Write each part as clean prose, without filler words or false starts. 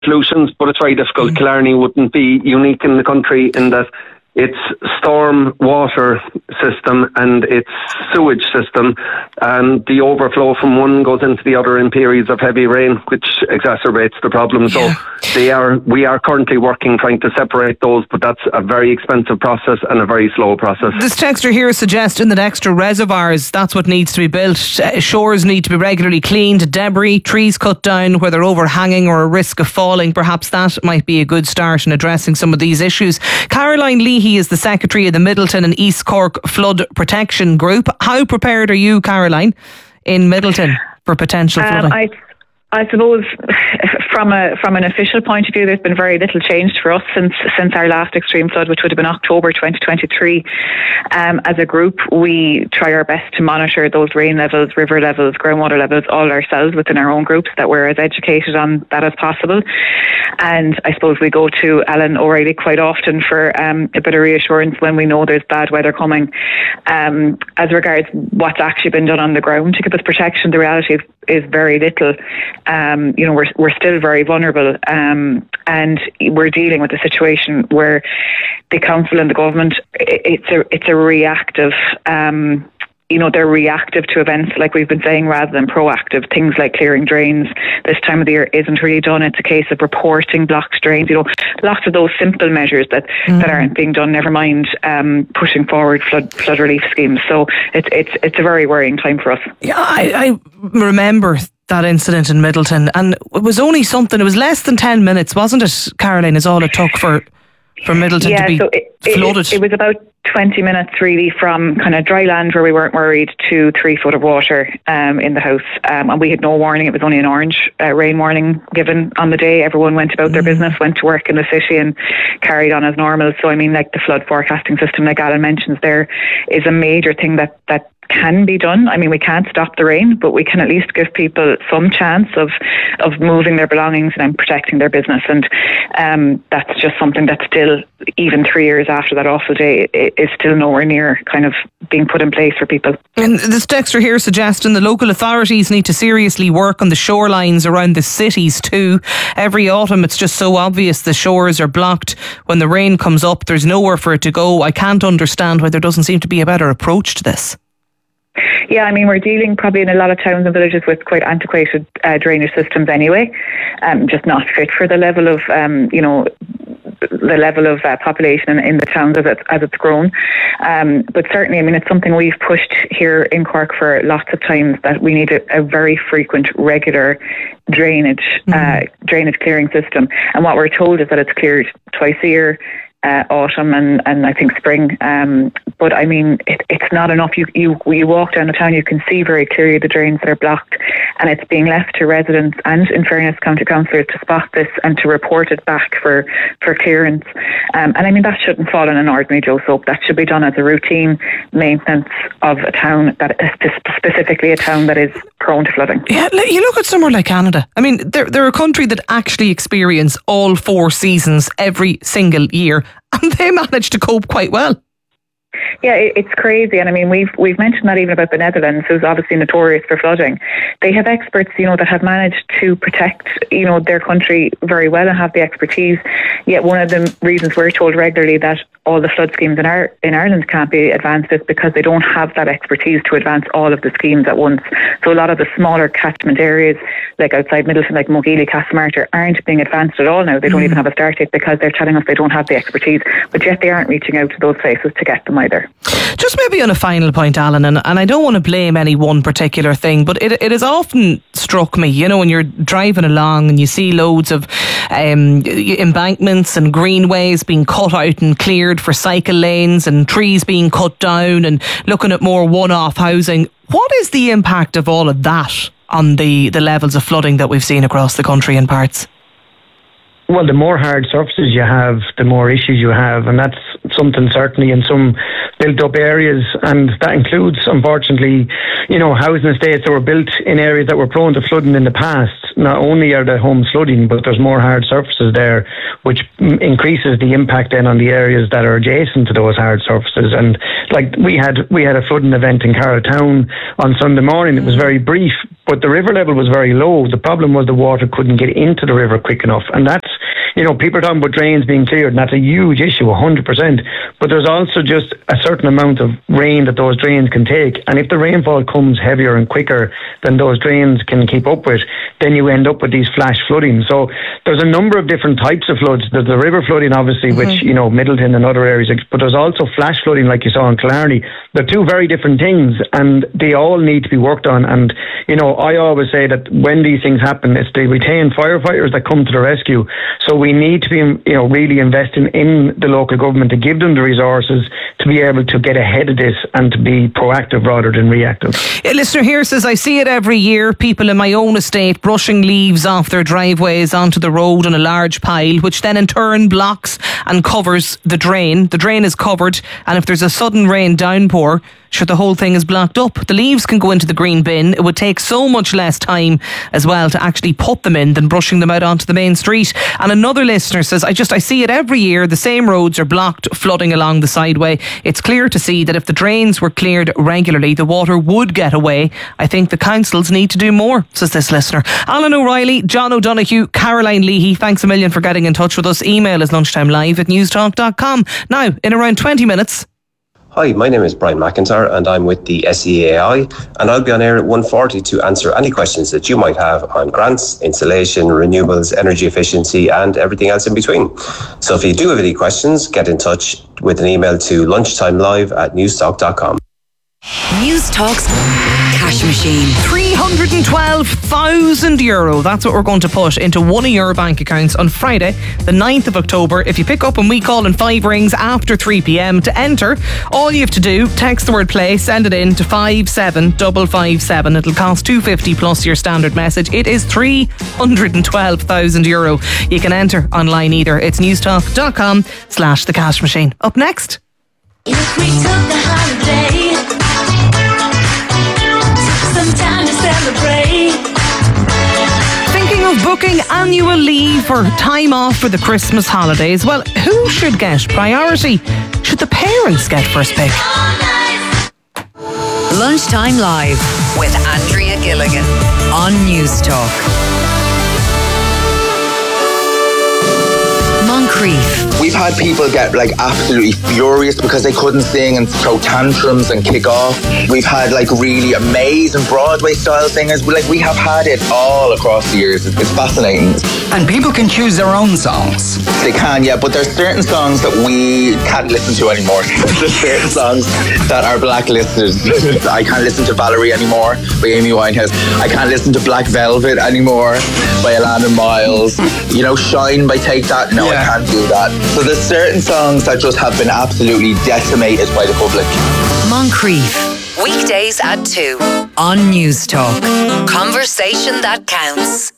solutions, but it's very difficult. Killarney wouldn't be unique in the country in that its storm water system and its sewage system, and the overflow from one goes into the other in periods of heavy rain, which exacerbates the problem. So we are currently working trying to separate those, but that's a very expensive process and a very slow process. This texter here is suggesting that extra reservoirs, that's what needs to be built. Shores need to be regularly cleaned, debris, trees cut down where they're overhanging or a risk of falling. Perhaps that might be a good start in addressing some of these issues. Caroline Leahy is the secretary of the Middleton and East Cork Flood Protection Group. How prepared are you, Caroline, in Middleton for potential flooding? I suppose from an official point of view, there's been very little changed for us since our last extreme flood, which would have been October 2023. As a group, we try our best to monitor those rain levels, river levels, groundwater levels, all ourselves within our own groups, that we're as educated on that as possible. And I suppose we go to Alan O'Reilly quite often for a bit of reassurance when we know there's bad weather coming. As regards what's actually been done on the ground to give us protection, the reality is very little. We're still very vulnerable, and we're dealing with a situation where the council and the government, it's a reactive. They're reactive to events, like we've been saying, rather than proactive. Things like clearing drains this time of the year isn't really done. It's a case of reporting blocked drains. Lots of those simple measures that aren't being done. Never mind pushing forward flood relief schemes. So it's a very worrying time for us. Yeah, I remember that incident in Middleton, and it was only something. It was less than 10 minutes, wasn't it, Caroline? Is all it took for Middleton to be flooded. It was about 20 minutes really from kind of dry land where we weren't worried to 3 foot of water in the house, and we had no warning. It was only an orange rain warning given on the day. Everyone went about their business, went to work in the city and carried on as normal. So I mean, like the flood forecasting system, like Alan mentions, there is a major thing that can be done. I mean, we can't stop the rain, but we can at least give people some chance of moving their belongings and protecting their business. And that's just something that's still, even 3 years after that awful day, is still nowhere near kind of being put in place for people. And this texter here suggesting the local authorities need to seriously work on the shorelines around the cities too. Every autumn it's just so obvious the shores are blocked. When the rain comes up, there's nowhere for it to go. I can't understand why there doesn't seem to be a better approach to this. Yeah, I mean, we're dealing probably in a lot of towns and villages with quite antiquated drainage systems anyway, just not fit for the level of, population in the towns as it's grown. But certainly, I mean, it's something we've pushed here in Cork for lots of times, that we need a very frequent, regular drainage clearing system. And what we're told is that it's cleared twice a year. Autumn and I think spring, but I mean it's not enough. You walk down the town, you can see very clearly the drains that are blocked, and it's being left to residents and, in fairness, county councillors to spot this and to report it back for clearance. And I mean, that shouldn't fall on an ordinary Joe Soap. That should be done as a routine maintenance of a town, that is specifically a town that is prone to flooding. Yeah, you look at somewhere like Canada. I mean, they're a country that actually experience all 4 seasons every single year, and they manage to cope quite well. Yeah, it's crazy. And I mean, we've mentioned that even about the Netherlands, who's obviously notorious for flooding. They have experts, that have managed to protect, their country very well and have the expertise. Yet one of the reasons we're told regularly that all the flood schemes in Ireland can't be advanced is because they don't have that expertise to advance all of the schemes at once. So a lot of the smaller catchment areas, like outside Middleton, like Mogeely, Castlemartyr, aren't being advanced at all now. They don't even have a start date because they're telling us they don't have the expertise, but yet they aren't reaching out to those places to get them either. Just maybe on a final point, Alan, and I don't want to blame any one particular thing, but it has often struck me, when you're driving along and you see loads of embankments and greenways being cut out and cleared for cycle lanes and trees being cut down and looking at more one-off housing. What is the impact of all of that on the levels of flooding that we've seen across the country in parts? Well, the more hard surfaces you have, the more issues you have, and that's something certainly in some built-up areas, and that includes, unfortunately, housing estates that were built in areas that were prone to flooding in the past. Not only are the homes flooding, but there's more hard surfaces there, which increases the impact then on the areas that are adjacent to those hard surfaces. And like we had a flooding event in Carrolltown on Sunday morning. It was very brief, but the river level was very low. The problem was the water couldn't get into the river quick enough, and that's, people are talking about drains being cleared, and that's a huge issue, 100%. But there's also just a certain amount of rain that those drains can take, and if the rainfall comes heavier and quicker than those drains can keep up with, then you end up with these flash flooding. So there's a number of different types of floods. There's the river flooding, obviously, which, Middleton and other areas, but there's also flash flooding like you saw in Killarney. They're two very different things, and they all need to be worked on. And, I always say that when these things happen, it's the retained firefighters that come to the rescue. So we need to be, really investing in the local government to give them the resources to be able to get ahead of this and to be proactive rather than reactive. A listener here says, I see it every year, people in my own estate brushing leaves off their driveways onto the road on a large pile, which then in turn blocks and covers the drain. The drain is covered, and if there's a sudden rain downpour, sure, the whole thing is blocked up. The leaves can go into the green bin. It would take so much less time as well to actually put them in than brushing them out onto the main street. And another listener says, I see it every year. The same roads are blocked, flooding along the sideway. It's clear to see that if the drains were cleared regularly, the water would get away. I think the councils need to do more, says this listener. Alan O'Reilly, John O'Donoghue, Caroline Leahy, thanks a million for getting in touch with us. Email is lunchtimelive@newstalk.com. Now, in around 20 minutes... Hi, my name is Brian McIntyre and I'm with the SEAI, and I'll be on air at 1:40 to answer any questions that you might have on grants, insulation, renewables, energy efficiency and everything else in between. So if you do have any questions, get in touch with an email to lunchtimelive@newstalk.com. Newstalk's Cash Machine. €312,000. That's what we're going to put into one of your bank accounts on Friday, the 9th of October. If you pick up and we call in 5 rings after 3 p.m. to enter, all you have to do, text the word play, send it in to 57557. It'll cost $2.50 plus your standard message. It is €312,000. You can enter online either. It's newstalk.com/the cash machine. Up next. If we took the holiday, some time to celebrate. Thinking of booking annual leave or time off for the Christmas holidays? Well, who should get priority? Should the parents get first pick? Lunchtime Live with Andrea Gilligan on Newstalk. Moncrief. We've had people get absolutely furious because they couldn't sing and throw tantrums and kick off. We've had really amazing Broadway style singers. We have had it all across the years. It's fascinating. And people can choose their own songs. They can, yeah, but there's certain songs that we can't listen to anymore. There's certain songs that are blacklisted. I can't listen to Valerie anymore by Amy Winehouse. I can't listen to Black Velvet anymore by Alana Miles. Shine by Take That. No, yeah. I can't do that. So there's certain songs that just have been absolutely decimated by the public. Moncrief. Weekdays at 2 on Newstalk. Conversation that counts.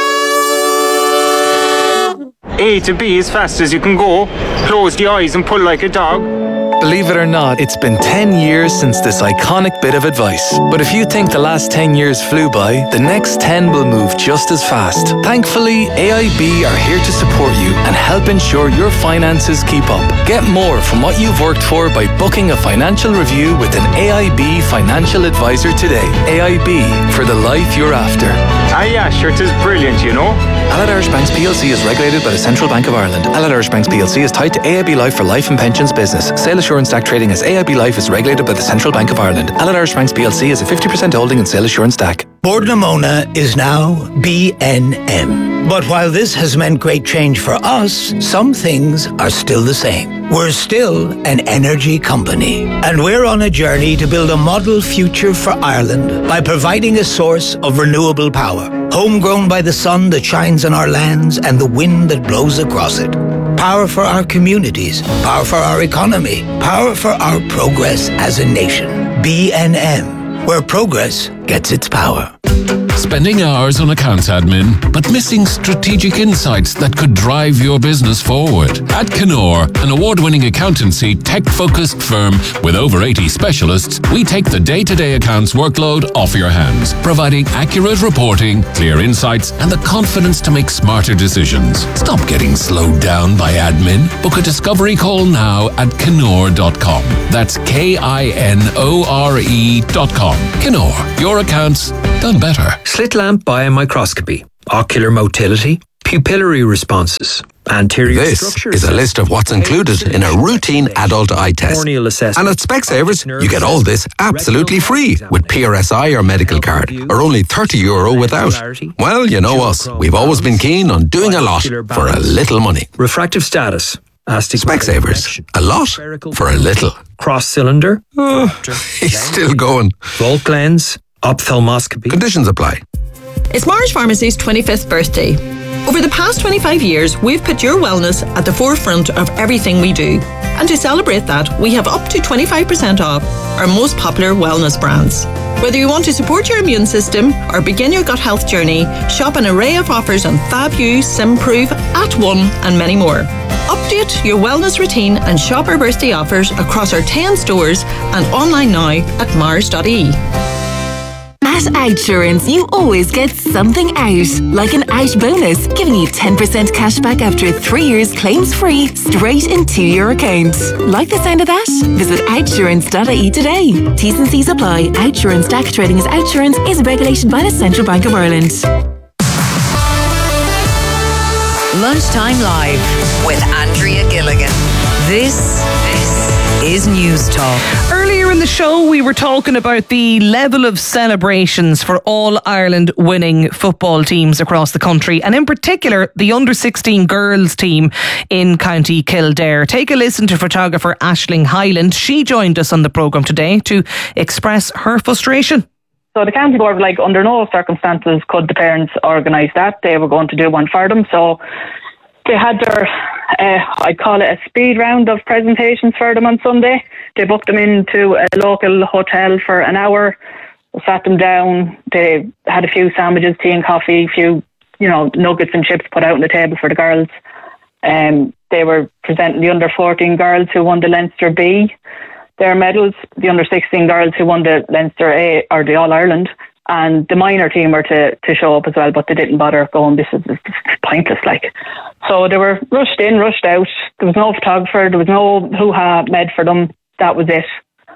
A to B as fast as you can go. Close the eyes and pull like a dog. Believe it or not, it's been 10 years since this iconic bit of advice. But if you think the last 10 years flew by, the next 10 will move just as fast. Thankfully, AIB are here to support you and help ensure your finances keep up. Get more from what you've worked for by booking a financial review with an AIB financial advisor today. AIB, for the life you're after. Ah yeah, sure, it is brilliant, Allied Irish Banks PLC is regulated by the Central Bank of Ireland. Allied Irish Banks PLC is tied to AIB Life for life and pensions business. Sale Assurance DAC trading as AIB Life is regulated by the Central Bank of Ireland. Allied Irish Banks PLC is a 50% holding in Sale Assurance DAC. Bord na Móna is now BNM. But while this has meant great change for us, some things are still the same. We're still an energy company. And we're on a journey to build a model future for Ireland by providing a source of renewable power. Homegrown by the sun that shines on our lands and the wind that blows across it. Power for our communities, power for our economy, power for our progress as a nation. BNM, where progress gets its power. Spending hours on accounts admin, but missing strategic insights that could drive your business forward. At Kenor, an award-winning accountancy, tech-focused firm with over 80 specialists, we take the day-to-day accounts workload off your hands, providing accurate reporting, clear insights, and the confidence to make smarter decisions. Stop getting slowed down by admin. Book a discovery call now at Kenor.com. That's KINORE.com. Kenor, your accounts done better. Slit lamp biomicroscopy, ocular motility, pupillary responses, anterior structures. This is a list of what's included in a routine adult eye test. Corneal assessment. And at Specsavers, you get all this absolutely free with PRSI or medical card, or only €30 without. Well, you know us. We've always been keen on doing a lot for a little money. Refractive status. Specsavers. A lot for a little. Cross cylinder. He's still going. Volt lens. Ophthalmoscopy. Conditions apply. It's Marsh Pharmacy's 25th birthday. Over the past 25 years, we've put your wellness at the forefront of everything we do. And to celebrate that, we have up to 25% off our most popular wellness brands. Whether you want to support your immune system or begin your gut health journey, shop an array of offers on FabU, Simprove, At One and many more. Update your wellness routine and shop our birthday offers across our 10 stores and online now at mars.ie. At Outsurance, you always get something out, like an out bonus, giving you 10% cash back after 3 years claims-free, straight into your account. Like the sound of that? Visit outsurance.ie today. T's and C's apply. Outsurance DAC trading as Outsurance is a regulation by the Central Bank of Ireland. Lunchtime Live with Andrea Gilligan. This is News Talk. Earlier in the show, we were talking about the level of celebrations for all Ireland winning football teams across the country, and in particular, the under-16 girls team in County Kildare. Take a listen to photographer Aisling Hyland. She joined us on the programme today to express her frustration. So the county board, under no circumstances could the parents organise that. They were going to do one for them. So they had their, I'd call it a speed round of presentations for them on Sunday. They booked them into a local hotel for an hour, sat them down. They had a few sandwiches, tea and coffee, a few, nuggets and chips put out on the table for the girls. They were presenting the under-14 girls who won the Leinster B, their medals, the under-16 girls who won the Leinster A or the All-Ireland, and the minor team were to show up as well, but they didn't bother going. This is pointless, So they were rushed in, rushed out. There was no photographer, there was no hoo-ha med for them. That was it.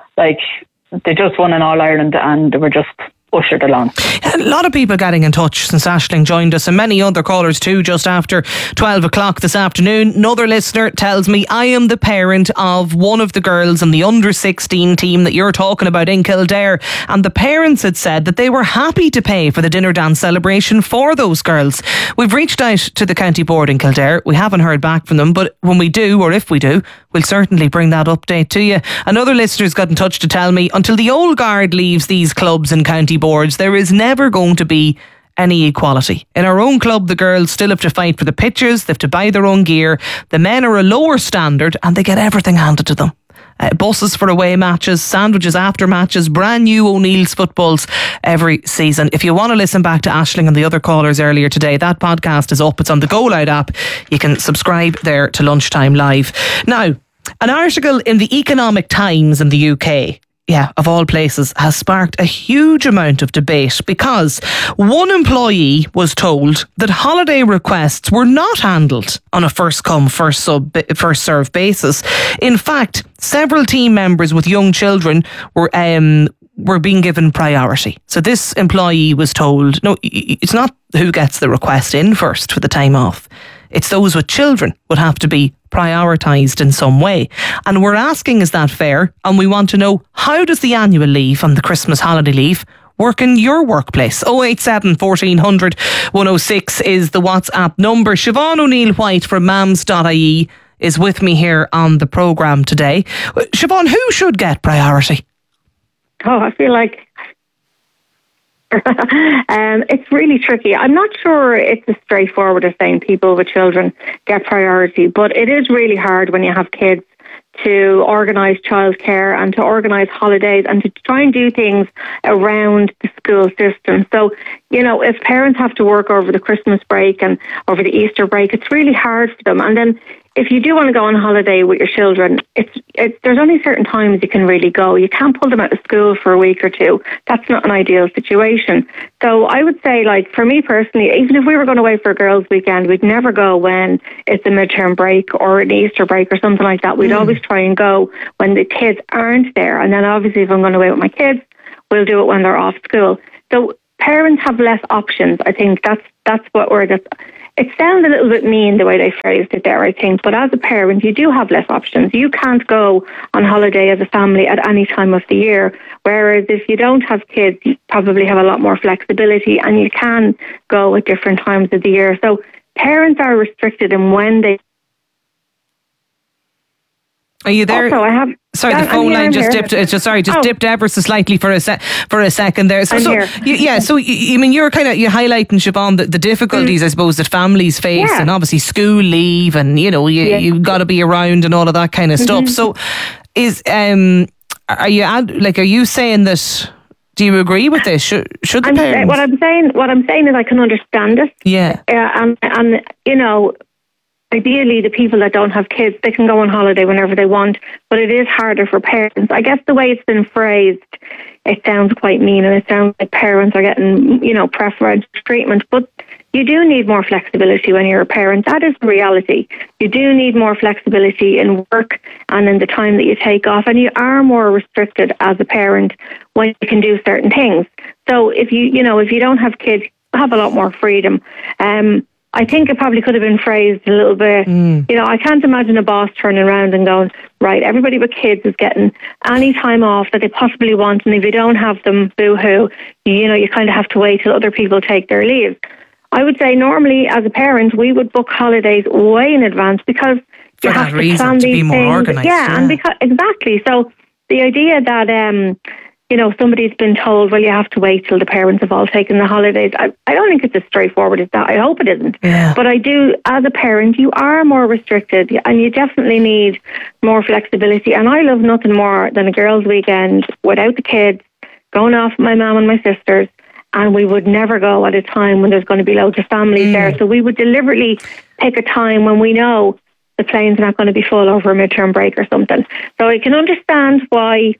They just won an All-Ireland and they were just ushered along. A lot of people getting in touch since Aisling joined us, and many other callers too, just after 12 o'clock this afternoon. Another listener tells me, I am the parent of one of the girls in the under-16 team that you're talking about in Kildare, and the parents had said that they were happy to pay for the dinner dance celebration for those girls. We've reached out to the county board in Kildare. We haven't heard back from them, but when we do, or if we do, we'll certainly bring that update to you. Another listener's got in touch to tell me, until the old guard leaves these clubs and county boards, there is never going to be any equality. In our own club, the girls still have to fight for the pitches, they have to buy their own gear. The men are a lower standard and they get everything handed to them. Buses for away matches, sandwiches after matches, brand new O'Neill's footballs every season. If you want to listen back to Aisling and the other callers earlier today, that podcast is up. It's on the Go Loud app. You can subscribe there to Lunchtime Live. Now, an article in the Economic Times in the UK, of all places, has sparked a huge amount of debate because one employee was told that holiday requests were not handled on a first come, first served basis. In fact, several team members with young children were being given priority. So this employee was told, no, it's not who gets the request in first for the time off. It's those with children would have to be prioritised in some way. And we're asking, is that fair? And we want to know, how does the annual leave and the Christmas holiday leave work in your workplace? 087 1400 106 is the WhatsApp number. Siobhan O'Neill White from mams.ie is with me here on the programme today. Siobhan, who should get priority? I feel like it's really tricky. I'm not sure it's as straightforward as saying people with children get priority, but it is really hard when you have kids to organise childcare and to organise holidays and to try and do things around the school system. So, if parents have to work over the Christmas break and over the Easter break, it's really hard for them. And then if you do want to go on holiday with your children, there's only certain times you can really go. You can't pull them out of school for a week or two. That's not an ideal situation. So I would say, for me personally, even if we were going away for a girls' weekend, we'd never go when it's a midterm break or an Easter break or something like that. We'd always try and go when the kids aren't there. And then obviously if I'm going away with my kids, we'll do it when they're off school. So parents have less options. I think that's what we're just... It sounds a little bit mean the way they phrased it there, I think, but as a parent, you do have less options. You can't go on holiday as a family at any time of the year, whereas if you don't have kids, you probably have a lot more flexibility and you can go at different times of the year. So parents are restricted in when they... Are you there? Also, I have... Sorry, the phone line just dipped. It's just dipped ever so slightly for a second there. So here. You're you're highlighting, Siobhan, the difficulties I suppose that families face, and obviously school leave, and you've got to be around and all of that kind of stuff. So, are you saying that? Do you agree with this? Should the parents? What I'm saying is I can understand it. Yeah. And ideally, the people that don't have kids, they can go on holiday whenever they want, but it is harder for parents. I guess the way it's been phrased, it sounds quite mean, and it sounds like parents are getting, preferential treatment, but you do need more flexibility when you're a parent. That is the reality. You do need more flexibility in work and in the time that you take off, and you are more restricted as a parent when you can do certain things. So if you don't have kids, you have a lot more freedom. I think it probably could have been phrased a little bit. I can't imagine a boss turning around and going, right, everybody with kids is getting any time off that they possibly want, and if you don't have them, boo-hoo, you kind of have to wait till other people take their leave. I would say normally as a parent, we would book holidays way in advance because you have to plan these things. More organised. Yeah, and exactly. So the idea that somebody's been told, well, you have to wait till the parents have all taken the holidays. I don't think it's as straightforward as that. I hope it isn't. Yeah. But I do, as a parent, you are more restricted and you definitely need more flexibility. And I love nothing more than a girls' weekend without the kids, going off with my mum and my sisters. And we would never go at a time when there's going to be loads of families there. So we would deliberately pick a time when we know the plane's not going to be full over a midterm break or something. So I can understand why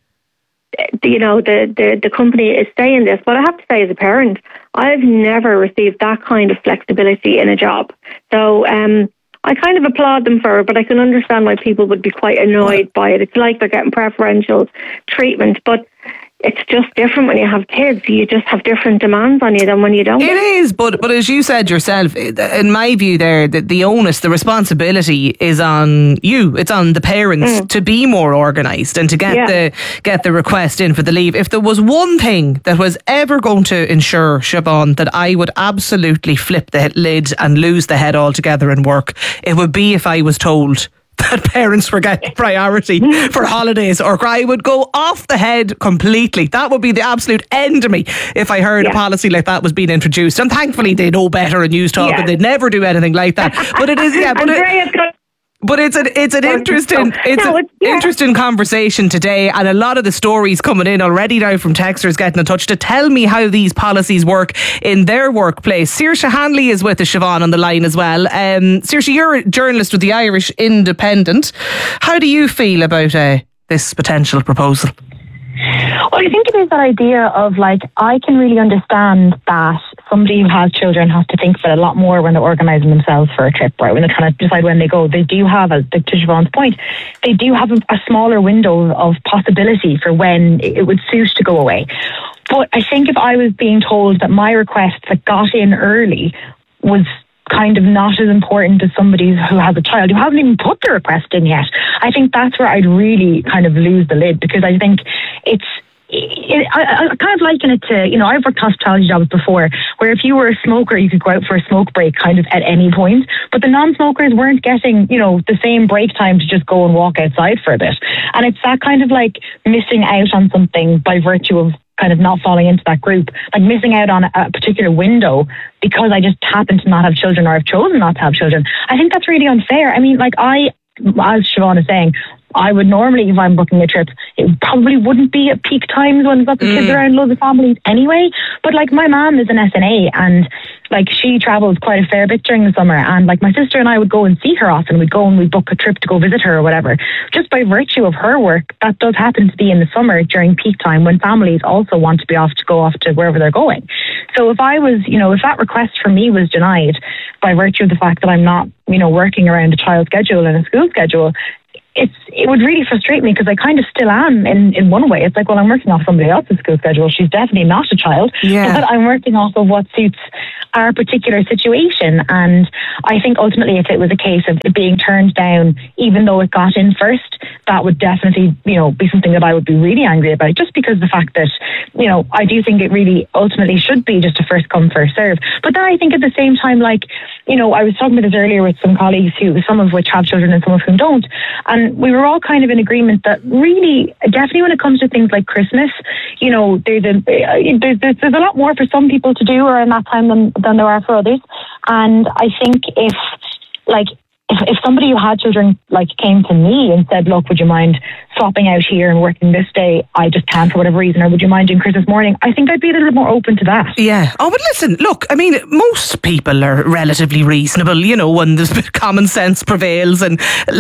the company is saying this, but I have to say as a parent, I've never received that kind of flexibility in a job. So I kind of applaud them for it, but I can understand why people would be quite annoyed by it. It's like they're getting preferential treatment, but it's just different when you have kids. You just have different demands on you than when you don't. It is, but as you said yourself, in my view there, the onus, the responsibility is on you. It's on the parents to be more organised and to get the request in for the leave. If there was one thing that was ever going to ensure, Siobhan, that I would absolutely flip the lid and lose the head altogether in work, it would be if I was told that parents were getting priority for holidays, or I would go off the head completely. That would be the absolute end of me if I heard a policy like that was being introduced. And thankfully they know better in News Talk and they'd never do anything like that. But it is, but it's an interesting conversation today, and a lot of the stories coming in already now from texters getting in touch to tell me how these policies work in their workplace. Saoirse Hanley is with us, Siobhan, on the line as well. Saoirse, you're a journalist with the Irish Independent. How do you feel about this potential proposal? Well, I think it is that idea of I can really understand that somebody who has children has to think of it a lot more when they're organising themselves for a trip, right? When they're trying to decide when they go. They do have, to Siobhan's point, they do have a smaller window of possibility for when it would suit to go away. But I think if I was being told that my request that got in early was kind of not as important as somebody who has a child who hasn't even put the request in yet, I think that's where I'd really kind of lose the lid, because I think I kind of liken it to, I've worked hospitality jobs before where if you were a smoker, you could go out for a smoke break kind of at any point, but the non-smokers weren't getting, the same break time to just go and walk outside for a bit. And it's that kind of missing out on something by virtue of kind of not falling into that group, missing out on a particular window because I just happen to not have children or I've chosen not to have children. I think that's really unfair. I mean, as Siobhan is saying, I would normally, if I'm booking a trip, it probably wouldn't be at peak times when there's lots of kids around, loads of families anyway. But like my mom is an SNA, and like she travels quite a fair bit during the summer, and like my sister and I would go and see her often. We'd go and we'd book a trip to go visit her or whatever. Just by virtue of her work, that does happen to be in the summer during peak time when families also want to go off to wherever they're going. So if I was, if that request for me was denied by virtue of the fact that I'm not, working around a child's schedule and a school schedule, it would really frustrate me, because I kind of still am in one way. It's like, well, I'm working off somebody else's school schedule. She's definitely not a child, but I'm working off of what suits our particular situation. And I think ultimately, if it was a case of it being turned down, even though it got in first, that would definitely, be something that I would be really angry about, just because the fact that, I do think it really ultimately should be just a first come, first serve. But then I think at the same time, like, I was talking about this earlier with some colleagues some of which have children and some of whom don't. And we were all kind of in agreement that really, definitely when it comes to things like Christmas, there's a lot more for some people to do around that time than there are for others. And I think if somebody who had children came to me and said, look, would you mind swapping out here and working this day? I just can't for whatever reason. Or would you mind doing Christmas morning? I think I'd be a little more open to that. Yeah. Oh, but listen, look, I mean, most people are relatively reasonable, when there's common sense prevails. And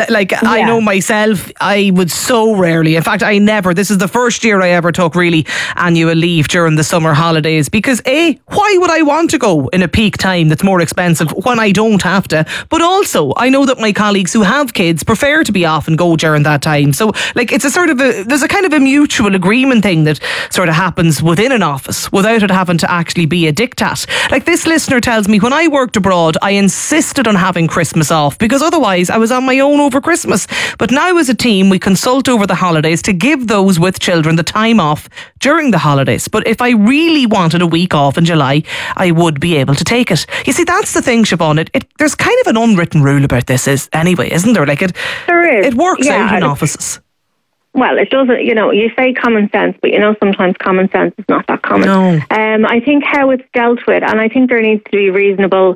I know myself, I would so rarely, in fact, this is the first year I ever took really annual leave during the summer holidays, because why would I want to go in a peak time that's more expensive when I don't have to? But also, I know that my colleagues who have kids prefer to be off and go during that time. So it's there's a kind of a mutual agreement thing that sort of happens within an office without it having to actually be a diktat. Like this listener tells me, when I worked abroad, I insisted on having Christmas off because otherwise I was on my own over Christmas. But now as a team, we consult over the holidays to give those with children the time off during the holidays. But if I really wanted a week off in July, I would be able to take it. You see, that's the thing, Siobhan. There's kind of an unwritten rule about this anyway, isn't there? There is. It works out in offices. Well, it doesn't, you say common sense, but sometimes common sense is not that common. No. I think how it's dealt with, and I think there needs to be reasonable,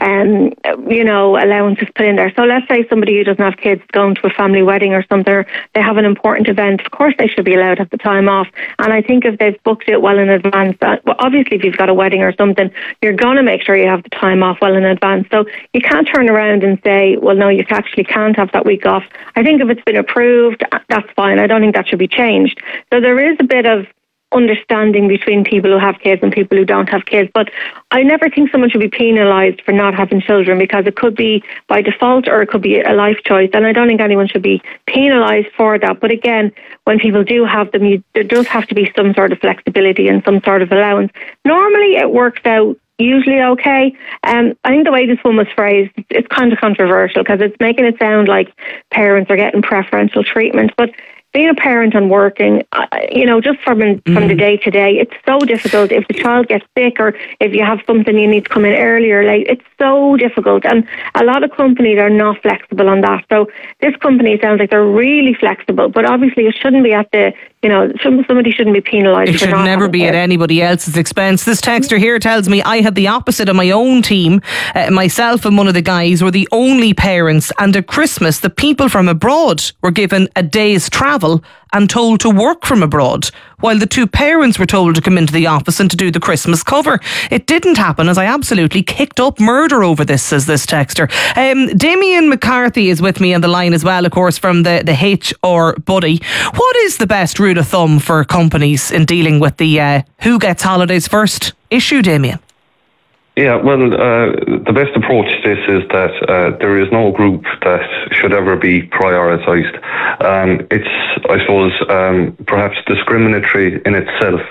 allowances put in there. So let's say somebody who doesn't have kids going to a family wedding or something, they have an important event, of course they should be allowed to have the time off. And I think if they've booked it well in advance, obviously if you've got a wedding or something, you're going to make sure you have the time off well in advance. So you can't turn around and say, well, no, you actually can't have that week off. I think if it's been approved, that's fine. I don't think that should be changed. So there is a bit of understanding between people who have kids and people who don't have kids. But I never think someone should be penalised for not having children, because it could be by default or it could be a life choice. And I don't think anyone should be penalised for that. But again, when people do have them, there does have to be some sort of flexibility and some sort of allowance. Normally it works out usually okay. I think the way this one was phrased, it's kind of controversial because it's making it sound like parents are getting preferential treatment. But being a parent and working, just from the day to day, it's so difficult. If the child gets sick or if you have something you need to come in earlier, it's so difficult. And a lot of companies are not flexible on that. So this company sounds like they're really flexible, but obviously it shouldn't be at the, somebody shouldn't be penalised. It should never be at anybody else's expense. This texter here tells me I had the opposite of my own team. Myself and one of the guys were the only parents, and at Christmas the people from abroad were given a day's travel and told to work from abroad, while the two parents were told to come into the office and to do the Christmas cover. It didn't happen, as I absolutely kicked up murder over this, says this texter. Damien McCarthy is with me on the line as well, of course, from the HR Buddy. What is the best rule of thumb for companies in dealing with the who gets holidays first issue, Damien? Yeah, well, the best approach to this is that there is no group that should ever be prioritised. It's, I suppose, perhaps discriminatory in itself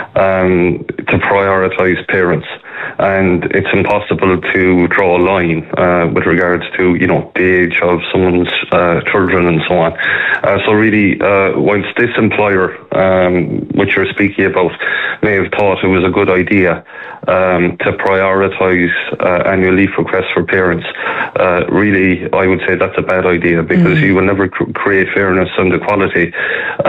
to prioritise parents. And it's impossible to draw a line with regards to, the age of someone's children and so on. So really, whilst this employer, which you're speaking about, may have thought it was a good idea to prioritise annual leave requests for parents, really, I would say that's a bad idea, because you will never create fairness and equality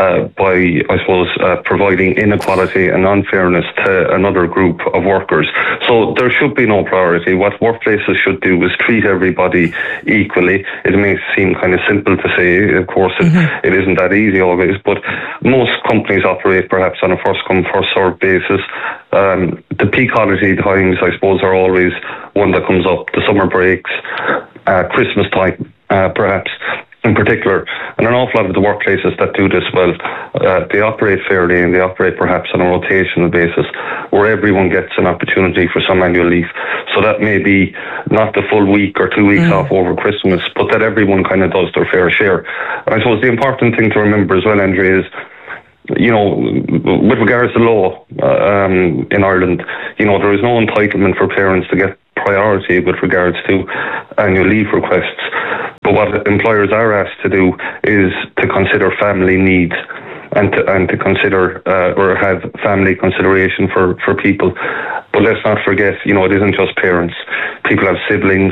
by, I suppose, providing inequality and unfairness to another group of workers So there should be no priority. What workplaces should do is treat everybody equally. It may seem kind of simple to say, of course it isn't that easy always, but most companies operate perhaps on a first come, first served basis. The peak holiday times, I suppose, are always one that comes up, the summer breaks, Christmas time, perhaps in particular. And an awful lot of the workplaces that do this well, they operate fairly, and they operate perhaps on a rotational basis where everyone gets an opportunity for some annual leave. So that may be not the full week or 2 weeks off over Christmas, but that everyone kind of does their fair share. And I suppose the important thing to remember as well, Andrea, is, you know, with regards to law in Ireland, you know, there is no entitlement for parents to get priority with regards to annual leave requests. But what employers are asked to do is to consider family needs and to consider or have family consideration for people. But let's not forget, you know, it isn't just parents. People have siblings.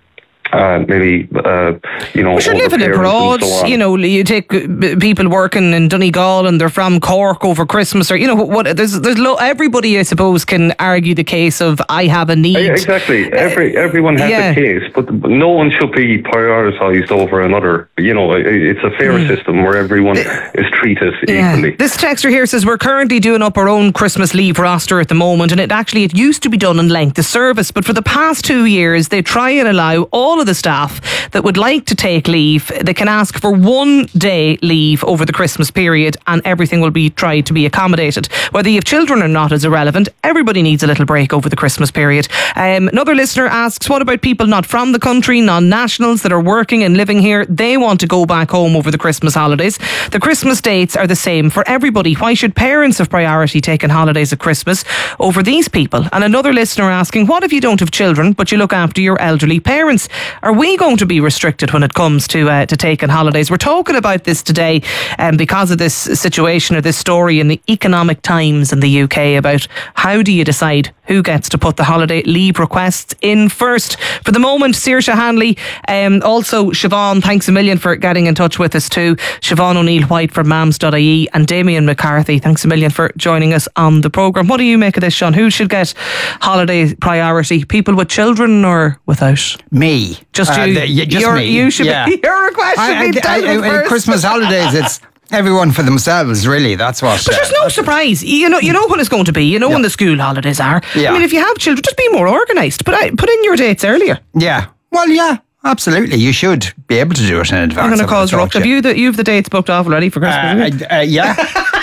Maybe, you know, you're living abroad, so you know, you take people working in Donegal and they're from Cork over Christmas, or, you know, what, there's everybody, I suppose, can argue the case of, I have a need. Exactly. Everyone has a case, but no one should be prioritised over another. You know, it's a fair system where everyone is treated equally. This texter here says, we're currently doing up our own Christmas leave roster at the moment, and it used to be done in length of service, but for the past 2 years, they try and allow all of the staff that would like to take leave, they can ask for 1 day leave over the Christmas period, and everything will be tried to be accommodated. Whether you have children or not is irrelevant. Everybody needs a little break over the Christmas period. Another listener asks, what about people not from the country, non-nationals that are working and living here? They want to go back home over the Christmas holidays. The Christmas dates are the same for everybody. Why should parents have priority taking holidays at Christmas over these people? And another listener asking, what if you don't have children but you look after your elderly parents? Are we going to be restricted when it comes to taking holidays? We're talking about this today because of this situation or this story in the Economic Times in the UK about how do you decide who gets to put the holiday leave requests in first. For the moment, Saoirse Hanley, also Siobhan, thanks a million for getting in touch with us too. Siobhan O'Neill White from mams.ie, and Damien McCarthy, thanks a million for joining us on the programme. What do you make of this, Sean? Who should get holiday priority? People with children or without? Me. Just you? Just me. You should be. Your request should be first. Christmas holidays, it's everyone for themselves, really. That's what. But there's no surprise. You know when it's going to be. You know when the school holidays are. Yeah. I mean, if you have children, just be more organised. Put in your dates earlier. Yeah. Well, yeah. Absolutely, you should be able to do it in advance. I'm going to cause ruck. Have you the dates booked off already for Christmas? Yeah.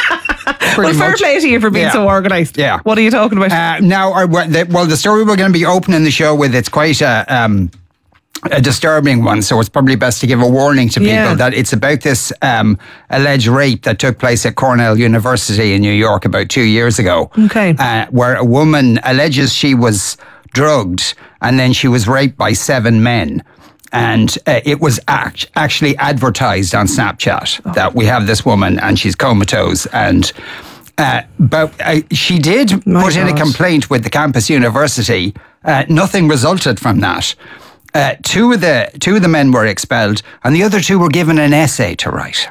Well, fair play to you for being so organised. Yeah. What are you talking about? The story we're going to be opening the show with, it's quite a disturbing one, so it's probably best to give a warning to people that it's about this alleged rape that took place at Cornell University in New York about 2 years ago. Okay. Where a woman alleges she was drugged and then she was raped by 7 men. And it was actually advertised on Snapchat that we have this woman and she's comatose. And but she did put in a complaint with the campus university. Nothing resulted from that. Two of the men were expelled, and the other 2 were given an essay to write.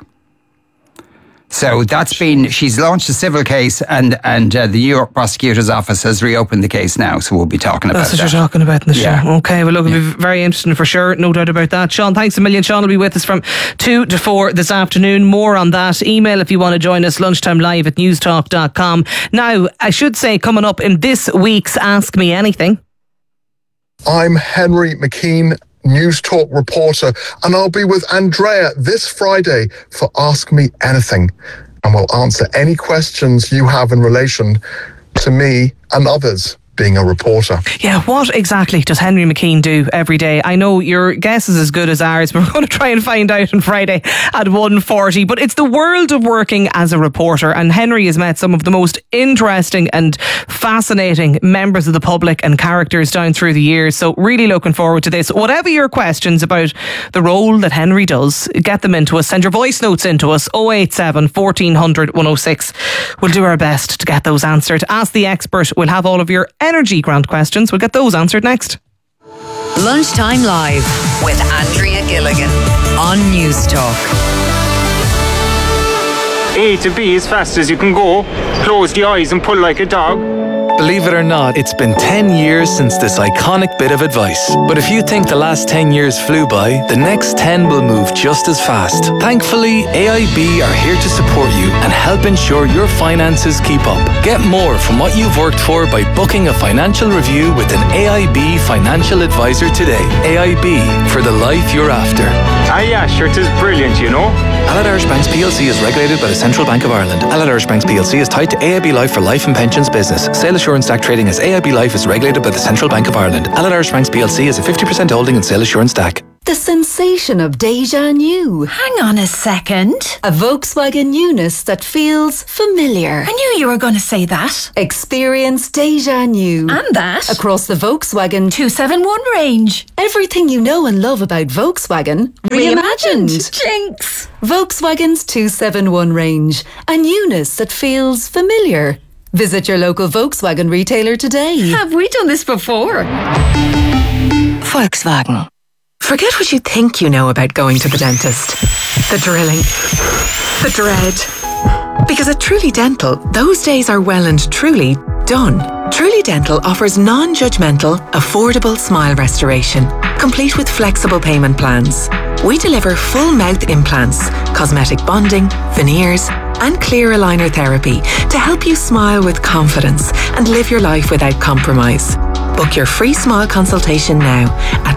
So she's launched a civil case, and the New York prosecutor's office has reopened the case now, so we'll be talking about that. That's what you're talking about in the show. Okay, well look, it'll be very interesting for sure, no doubt about that. Sean, thanks a million. Sean will be with us from 2 to 4 this afternoon. More on that. Email if you want to join us, lunchtimelive@newstalk.com. Now, I should say, coming up in this week's Ask Me Anything. I'm Henry McKean, News Talk reporter, and I'll be with Andrea this Friday for Ask Me Anything, and we'll answer any questions you have in relation to me and others being a reporter. Yeah, what exactly does Henry McKean do every day? I know your guess is as good as ours, but we're going to try and find out on Friday at 1:40. But it's the world of working as a reporter, and Henry has met some of the most interesting and fascinating members of the public and characters down through the years. So really looking forward to this. Whatever your questions about the role that Henry does, get them into us. Send your voice notes into us, 087 1400 106. We'll do our best to get those answered. Ask the expert. We'll have all of your energy grant questions. We'll get those answered next. Lunchtime Live with Andrea Gilligan on News Talk. A to B as fast as you can go. Close the eyes and pull like a dog. Believe it or not, it's been 10 years since this iconic bit of advice. But if you think the last 10 years flew by, the next 10 will move just as fast. Thankfully, AIB are here to support you and help ensure your finances keep up. Get more from what you've worked for by booking a financial review with an AIB financial advisor today. AIB, for the life you're after. Ah yeah, sure, it is brilliant, you know. Allied Irish Banks PLC is regulated by the Central Bank of Ireland. Allied Irish Banks PLC is tied to AIB Life for life and pensions business. Sale Assurance DAC trading as AIB Life is regulated by the Central Bank of Ireland. Allied Irish Banks PLC is a 50% holding in Sale Assurance DAC. The sensation of déjà new. Hang on a second. A Volkswagen newness that feels familiar. I knew you were going to say that. Experience déjà new. And that. Across the Volkswagen 271 range. Everything you know and love about Volkswagen reimagined. Jinx. Volkswagen's 271 range. A newness that feels familiar. Visit your local Volkswagen retailer today. Have we done this before? Volkswagen. Forget what you think you know about going to the dentist. The drilling. The dread. Because at Truly Dental, those days are well and truly done. Truly Dental offers non-judgmental, affordable smile restoration, complete with flexible payment plans. We deliver full mouth implants, cosmetic bonding, veneers, and clear aligner therapy to help you smile with confidence and live your life without compromise. Book your free smile consultation now at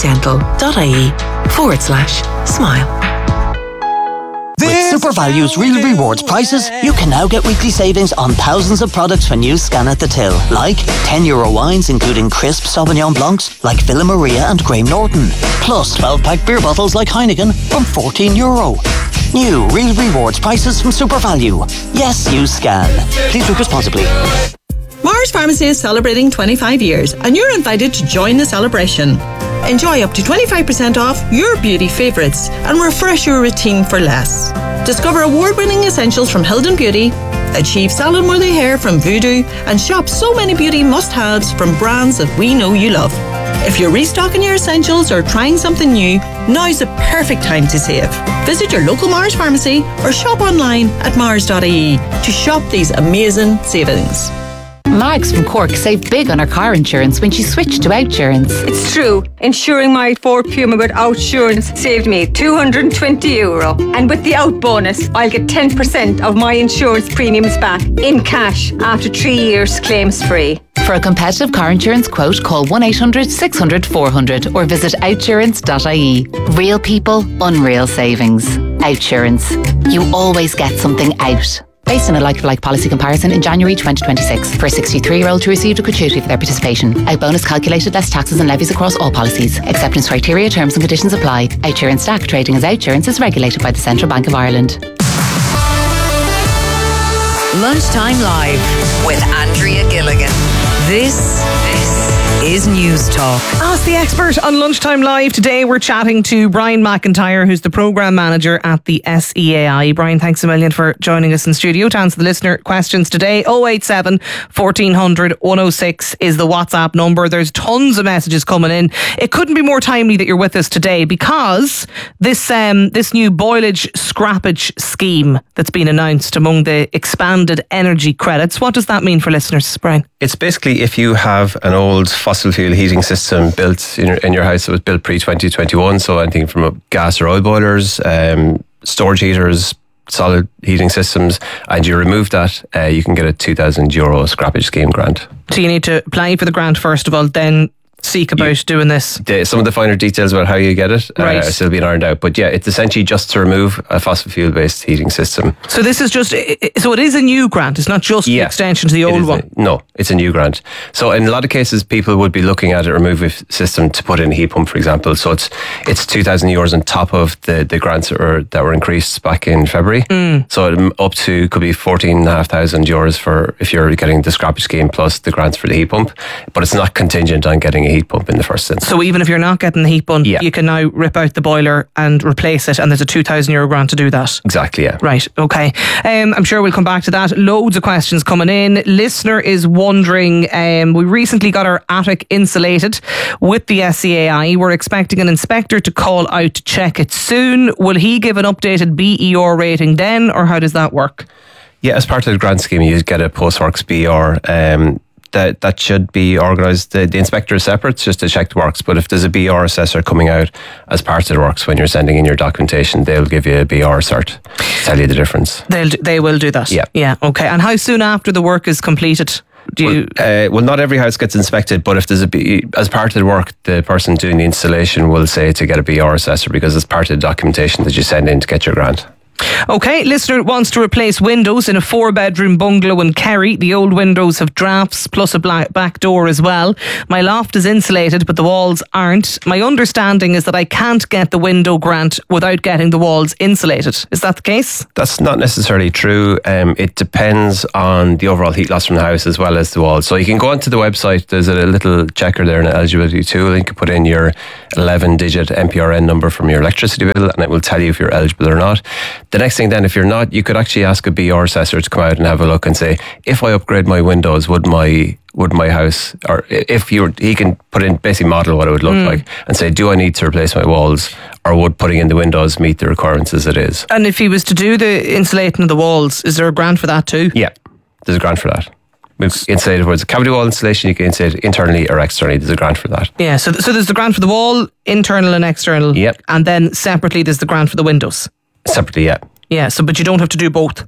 trulydental.ie/smile. With SuperValue's Real Rewards prices, you can now get weekly savings on thousands of products when you scan at the till. Like €10 wines including crisp Sauvignon Blancs like Villa Maria and Graham Norton. Plus 12-pack beer bottles like Heineken from €14. New Real Rewards prices from SuperValue. Yes, you scan. Please drink responsibly. Mars Pharmacy is celebrating 25 years and you're invited to join the celebration. Enjoy up to 25% off your beauty favourites and refresh your routine for less. Discover award-winning essentials from Hilden Beauty, achieve salon-worthy hair from Voodoo, and shop so many beauty must-haves from brands that we know you love. If you're restocking your essentials or trying something new, now's the perfect time to save. Visit your local Mars Pharmacy or shop online at mars.ie to shop these amazing savings. Mags from Cork saved big on her car insurance when she switched to Outsurance. It's true. Insuring my Ford Puma with Outsurance saved me €220. And with the Out bonus, I'll get 10% of my insurance premiums back in cash after 3 years claims free. For a competitive car insurance quote, call 1-800-600-400 or visit outsurance.ie. Real people, unreal savings. Outsurance. You always get something out. Based on a like-for-like policy comparison in January 2026 for a 63-year-old who received a gratuity for their participation. Out bonus calculated less taxes and levies across all policies. Acceptance criteria, terms and conditions apply. Outsurance DAC trading as Outsurance is regulated by the Central Bank of Ireland. Lunchtime Live with Andrea Gilligan. This is News Talk. Ask the expert on Lunchtime Live. Today we're chatting to Brian McIntyre, who's the Programme Manager at the SEAI. Brian, thanks a million for joining us in studio to answer the listener questions today. 087 1400 106 is the WhatsApp number. There's tons of messages coming in. It couldn't be more timely that you're with us today because this new boilage scrappage scheme that's been announced among the expanded energy credits. What does that mean for listeners, Brian? It's basically if you have an old fossil fuel heating system built in your house that was built pre-2021, so anything from gas or oil boilers, storage heaters, solid heating systems, and you remove that, you can get a €2,000 scrappage scheme grant. So you need to apply for the grant first of all, then seek about doing this. Some of the finer details about how you get it Right. are still being ironed out, but yeah, it's essentially just to remove a fossil fuel based heating system. So this is just, so it is a new grant, it's not just an extension to the old one. No, it's a new grant. So in a lot of cases, people would be looking at a remove system to put in a heat pump, for example. So it's €2,000 on top of the grants that were increased back in February. So up to could be €14,500 for if you're getting the scrappage scheme plus the grants for the heat pump. But it's not contingent on getting a heat pump in the first instance. So even if you're not getting the heat pump, you can now rip out the boiler and replace it, and there's a €2,000 grant to do that. Exactly, yeah. Right, okay. I'm sure we'll come back to that. Loads of questions coming in. Listener is wondering, we recently got our attic insulated with the SEAI. We're expecting an inspector to call out to check it soon. Will he give an updated BER rating then, or how does that work? Yeah, as part of the grant scheme, you get a post-works BER. that should be organised. The inspector is separate just to check the works, but if there's a BR assessor coming out as part of the works when you're sending in your documentation, they'll give you a BR cert, tell you the difference. They will do that? Yeah, okay. And how soon after the work is completed? Well, not every house gets inspected, but if there's as part of the work, the person doing the installation will say to get a BR assessor because it's part of the documentation that you send in to get your grant. Okay, listener wants to replace windows in a 4-bedroom bungalow in Kerry. The old windows have drafts plus a back door as well. My loft is insulated, but the walls aren't. My understanding is that I can't get the window grant without getting the walls insulated. Is that the case? That's not necessarily true. It depends on the overall heat loss from the house as well as the walls. So you can go onto the website. There's a little checker there, an eligibility tool. And you can put in your 11-digit MPRN number from your electricity bill, and it will tell you if you're eligible or not. The next thing then, if you're not, you could actually ask a BR assessor to come out and have a look and say, if I upgrade my windows, would my house, or he can put in, basically model what it would look like and say, do I need to replace my walls, or would putting in the windows meet the requirements as it is? And if he was to do the insulating of the walls, is there a grant for that too? Yeah, there's a grant for that. We've insulated where it's a cavity wall installation, you can insulate internally or externally. There's a grant for that. Yeah, so there's the grant for the wall, internal and external. Yep. And then separately there's the grant for the windows. Separately, yeah. Yeah, but you don't have to do both.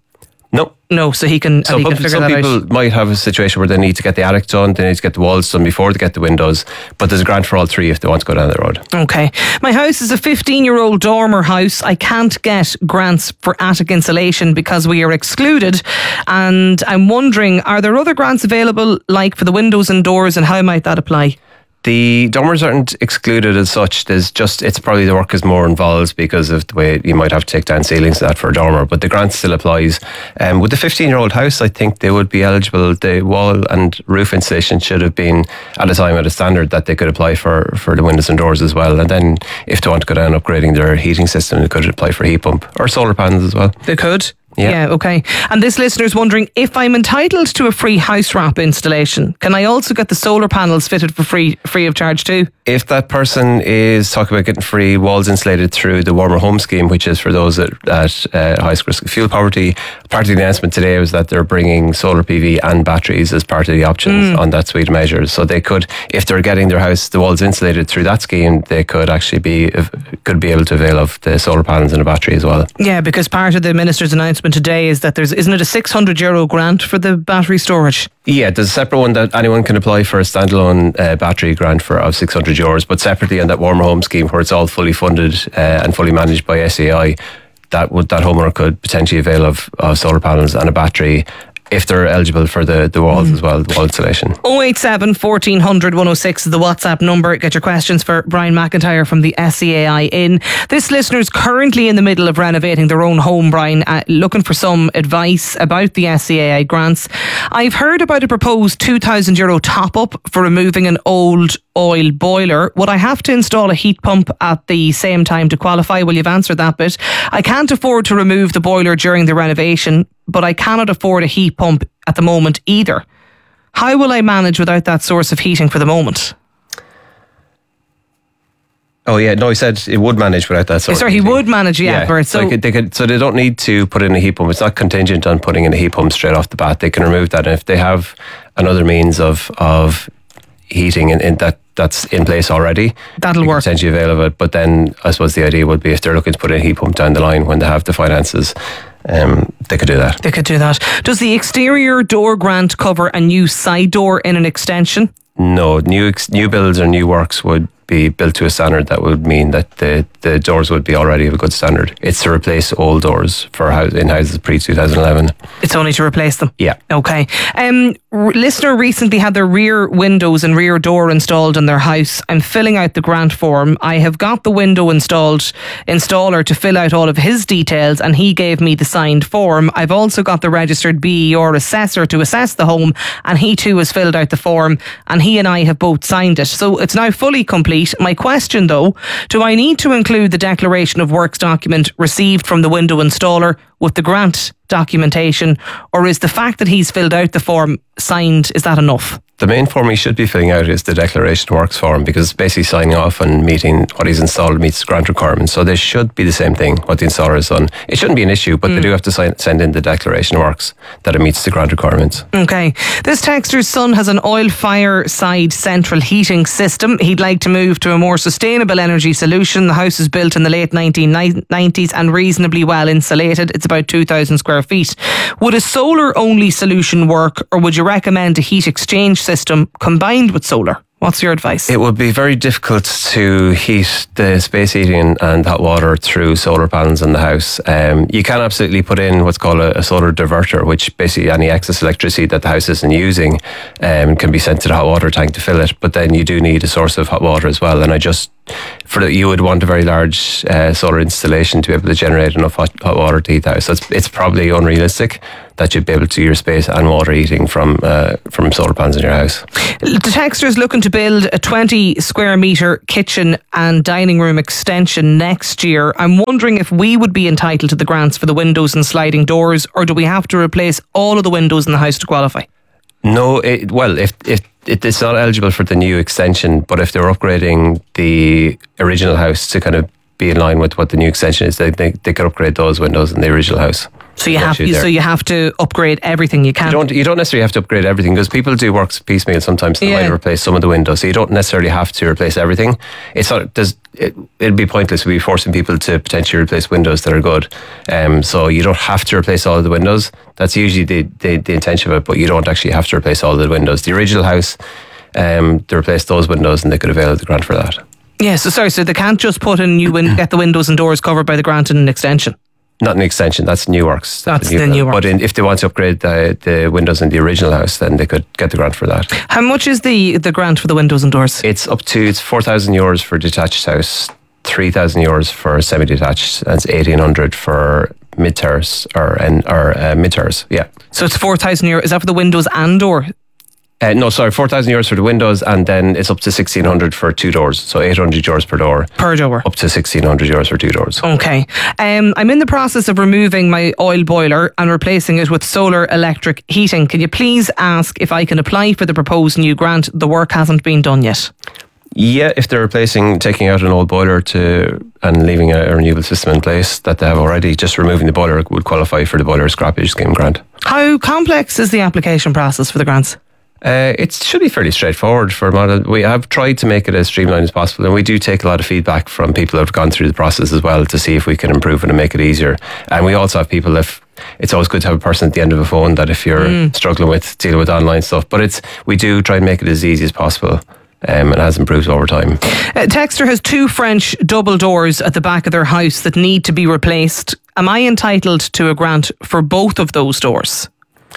No, so he can figure that out. Some people might have a situation where they need to get the attic done, they need to get the walls done before they get the windows, but there's a grant for all three if they want to go down that road. Okay. My house is a 15-year-old dormer house. I can't get grants for attic insulation because we are excluded, and I'm wondering, are there other grants available, like for the windows and doors, and how might that apply? The dormers aren't excluded as such. It's probably the work is more involved because of the way you might have to take down ceilings and that for a dormer, but the grant still applies. With the 15-year-old house, I think they would be eligible. The wall and roof insulation should have been at a time at a standard that they could apply for the windows and doors as well. And then if they want to go down upgrading their heating system, they could apply for heat pump or solar panels as well. They could? Yeah, okay. And this listener is wondering, if I'm entitled to a free house wrap installation, can I also get the solar panels fitted for free of charge too? If that person is talking about getting free walls insulated through the Warmer Home Scheme, which is for those at highest risk of fuel poverty, part of the announcement today was that they're bringing solar PV and batteries as part of the options on that suite of measures. So they could, if they're getting their house, the walls insulated through that scheme, they could actually be able to avail of the solar panels and a battery as well. Yeah, because part of the Minister's announcement today is that isn't it a €600 grant for the battery storage? Yeah, there's a separate one that anyone can apply for, a standalone battery grant of €600, but separately on that Warmer Home Scheme where it's all fully funded and fully managed by SEI, that homeowner could potentially avail of solar panels and a battery if they're eligible for the walls as well, the wall installation. 087 1400 106 is the WhatsApp number. Get your questions for Brian McIntyre from the SEAI in. This listener is currently in the middle of renovating their own home, Brian, looking for some advice about the SEAI grants. I've heard about a proposed €2,000 top-up for removing an old oil boiler. Would I have to install a heat pump at the same time to qualify? Well, you've answered that bit. I can't afford to remove the boiler during the renovation, but I cannot afford a heat pump at the moment either. How will I manage without that source of heating for the moment? Oh yeah, no, he said it would manage without that source. Sorry, he would manage, Bert. So they don't need to put in a heat pump. It's not contingent on putting in a heat pump straight off the bat. They can remove that, and if they have another means of heating in that's in place already, that'll work. Potentially avail of it. But then I suppose the idea would be if they're looking to put in a heat pump down the line when they have the finances, they could do that. They could do that. Does the exterior door grant cover a new side door in an extension? No, new builds or new works would be built to a standard that would mean that the doors would be already of a good standard. It's to replace old doors in houses pre-2011. It's only to replace them? Yeah. Okay. Listener recently had their rear windows and rear door installed in their house. I'm filling out the grant form. I have got the window installer to fill out all of his details, and he gave me the signed form. I've also got the registered BER assessor to assess the home, and he too has filled out the form, and he and I have both signed it. So it's now fully complete. My question though, do I need to include the declaration of works document received from the window installer with the grant documentation, or is the fact that he's filled out the form signed, is that enough? The main form he should be filling out is the declaration of works form, because it's basically signing off and meeting what he's installed meets the grant requirements. So they should be the same thing, what the installer has done. It shouldn't be an issue, but they do have to send in the declaration of works that it meets the grant requirements. Okay. This texter's son has an oil fireside central heating system. He'd like to move to a more sustainable energy solution. The house was built in the late 1990s and reasonably well insulated. It's about 2,000 square feet. Would a solar only solution work, or would you recommend a heat exchange system combined with solar? What's your advice? It would be very difficult to heat the space heating and hot water through solar panels in the house. You can absolutely put in what's called a solar diverter, which basically any excess electricity that the house isn't using can be sent to the hot water tank to fill it. But then you do need a source of hot water as well. And you would want a very large solar installation to be able to generate enough hot water to heat the house. So it's probably unrealistic that you'd be able to do your space and water heating from solar panels in your house. The texter is looking to build a 20 square metre kitchen and dining room extension next year. I'm wondering if we would be entitled to the grants for the windows and sliding doors, or do we have to replace all of the windows in the house to qualify? No, if it's not eligible for the new extension, but if they're upgrading the original house to kind of be in line with what the new extension is, they could upgrade those windows in the original house. So you have to upgrade everything. You can't. You don't necessarily have to upgrade everything, because people do works piecemeal sometimes. They might replace some of the windows, so you don't necessarily have to replace everything. It'd be pointless. We'd be forcing people to potentially replace windows that are good. So you don't have to replace all of the windows. That's usually the intention of it, but you don't actually have to replace all of the windows. The original house, they replaced those windows and they could avail of the grant for that. Yeah, so they can't just put in get the windows and doors covered by the grant in an extension. Not an extension, that's new works. That's the new works. But if they want to upgrade the windows in the original house, then they could get the grant for that. How much is the grant for the windows and doors? It's up to €4,000 for a detached house, €3,000 for semi-detached, and it's 1,800 for mid-terrace or mid-terrace, yeah. So it's €4,000. Is that for the windows and door? No, sorry, €4,000 for the windows, and then it's up to 1,600 for 2 doors. So €800 per door. Per door. Up to €1,600 for 2 doors. Okay. I'm in the process of removing my oil boiler and replacing it with solar electric heating. Can you please ask if I can apply for the proposed new grant? The work hasn't been done yet. Yeah, if they're taking out an old boiler and leaving a renewable system in place that they have already, just removing the boiler would qualify for the boiler scrappage scheme grant. How complex is the application process for the grants? It should be fairly straightforward for a model. We have tried to make it as streamlined as possible, and we do take a lot of feedback from people who have gone through the process as well to see if we can improve it and make it easier. And we also have people, it's always good to have a person at the end of a phone that if you're struggling with dealing with online stuff, but we do try and make it as easy as possible. It has improved over time. Texter has 2 French double doors at the back of their house that need to be replaced. Am I entitled to a grant for both of those doors?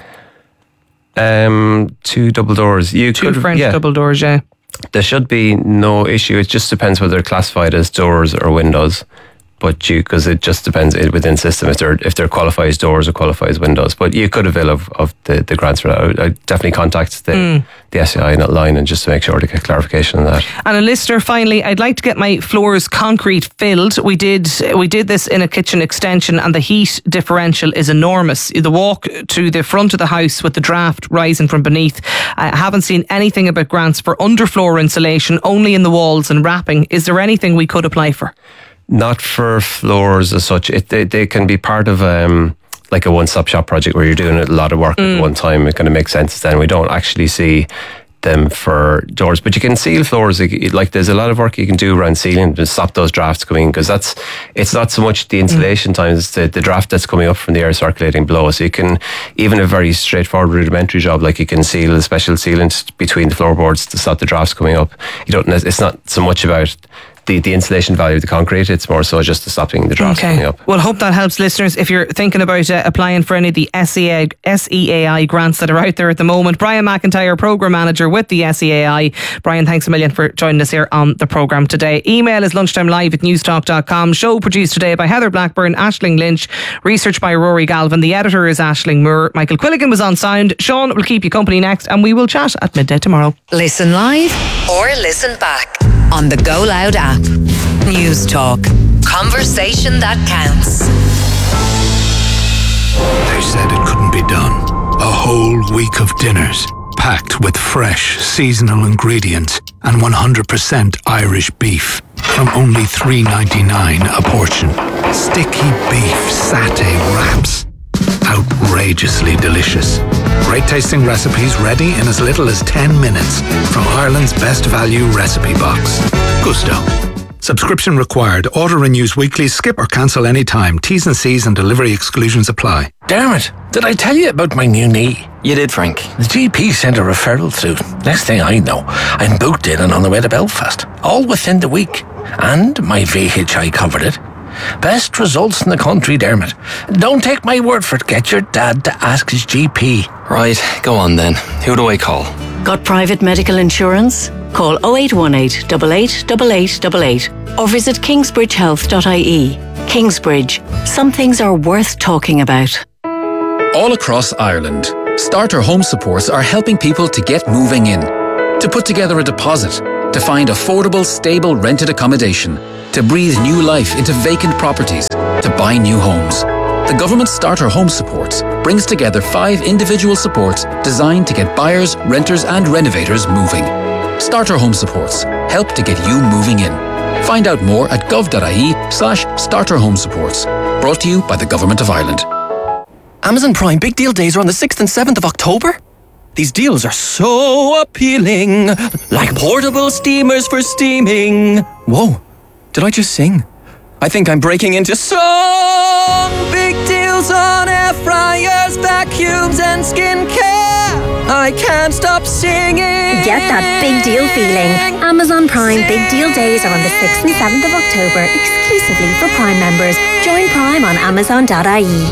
2 double doors. 2 French double doors, yeah. There should be no issue. It just depends whether they're classified as doors or windows. But because it just depends within system if they're qualified as doors or qualified as windows. But you could avail of the grants for that. I definitely contact the SEI in that line and just to make sure to get clarification on that. And a listener, finally, I'd like to get my floors concrete filled. We did this in a kitchen extension, and the heat differential is enormous. The walk to the front of the house with the draft rising from beneath. I haven't seen anything about grants for underfloor insulation, only in the walls and wrapping. Is there anything we could apply for? Not for floors as such. They can be part of like a one-stop shop project where you're doing a lot of work at one time. It kind of makes sense then. We don't actually see them for doors, but you can seal floors. Like there's a lot of work you can do around sealing to stop those drafts coming, because it's not so much the insulation time, it's the draft that's coming up from the air circulating below. So you can, even a very straightforward rudimentary job, like you can seal a special sealant between the floorboards to stop the drafts coming up. It's not so much about the insulation value of the concrete, it's more so just stopping the drafts coming up. Well, hope that helps listeners if you're thinking about applying for any of the SEAI grants that are out there at the moment. Brian McIntyre, Programme Manager with the SEAI. Brian, thanks a million for joining us here on the programme today. Email is lunchtimelive@newstalk.com. Show produced today by Heather Blackburn, Aisling Lynch, research by Rory Galvin. The editor is Aisling Moore. Michael Quilligan was on sound. Sean will keep you company next, and we will chat at midday tomorrow. Listen live or listen back on the Go Loud app. News Talk. Conversation that counts. They said it couldn't be done. A whole week of dinners, packed with fresh, seasonal ingredients and 100% Irish beef from only $3.99 a portion. Sticky beef satay wraps. Outrageously delicious. Great tasting recipes ready in as little as 10 minutes from Ireland's best value recipe box. Gusto. Subscription required. Order renews weekly. Skip or cancel anytime. T's and C's and delivery exclusions apply. Dermot, did I tell you about my new knee? You did, Frank. The GP sent a referral through. Next thing I know, I'm booked in and on the way to Belfast. All within the week. And my VHI covered it. Best results in the country, Dermot. Don't take my word for it. Get your dad to ask his GP. Right, go on then. Who do I call? Got private medical insurance? Call 0818 888888 or visit kingsbridgehealth.ie. Kingsbridge. Some things are worth talking about. All across Ireland, Starter Home Supports are helping people to get moving in, to put together a deposit, to find affordable, stable rented accommodation, to breathe new life into vacant properties, to buy new homes. The government Starter Home Supports brings together 5 individual supports designed to get buyers, renters and renovators moving. Starter Home Supports help to get you moving in. Find out more at gov.ie/Starter Home Supports. Brought to you by the Government of Ireland. Amazon Prime Big Deal Days are on the 6th and 7th of October. These deals are so appealing, like portable steamers for steaming. Whoa, did I just sing? I think I'm breaking into song. Big deals on air fryers, vacuums and skincare. I can't stop singing. Get that big deal feeling. Amazon Prime Big Deal Days are on the 6th and 7th of October, exclusively for Prime members. Join Prime on amazon.ie.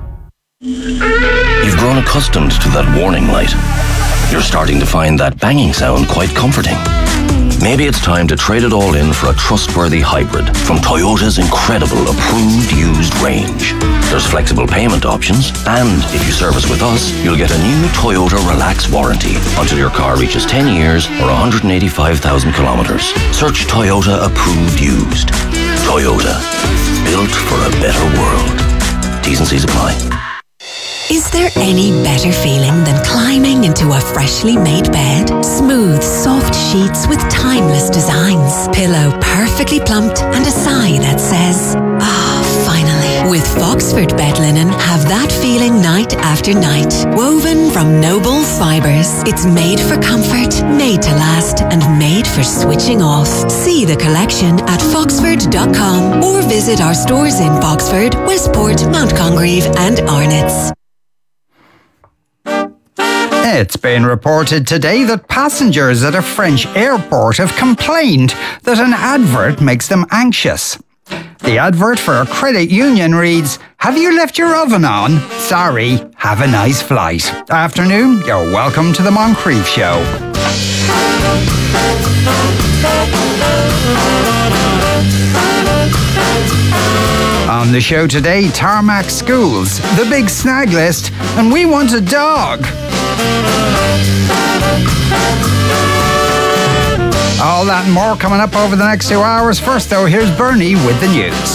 You've grown accustomed to that warning light. You're starting to find that banging sound quite comforting. Maybe it's time to trade it all in for a trustworthy hybrid from Toyota's incredible approved used range. There's flexible payment options, and if you service with us, you'll get a new Toyota Relax warranty until your car reaches 10 years or 185,000 kilometers. Search Toyota approved used. Toyota, built for a better world. T's and C's apply. Is there any better feeling than climbing into a freshly made bed? Smooth, soft sheets with timeless designs. Pillow perfectly plumped and a sigh that says, finally. With Foxford bed linen, have that feeling night after night. Woven from noble fibres. It's made for comfort, made to last, and made for switching off. See the collection at foxford.com or visit our stores in Foxford, Westport, Mount Congreve and Arnott's. It's been reported today that passengers at a French airport have complained that an advert makes them anxious. The advert for a credit union reads, "Have you left your oven on? Sorry, have a nice flight." Afternoon, you're welcome to the Moncrief Show. On the show today, tarmac schools, the big snag list, and we want a dog. All that and more coming up over the next 2 hours. First, though, here's Bernie with the news.